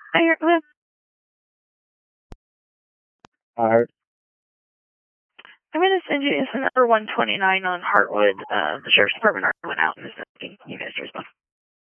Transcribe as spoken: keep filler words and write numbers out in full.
Hi, Heartwood. Alright. I'm going to send you this number one twenty-nine on Heartwood. Uh, the Sheriff's Department already went out and is looking. You guys respond.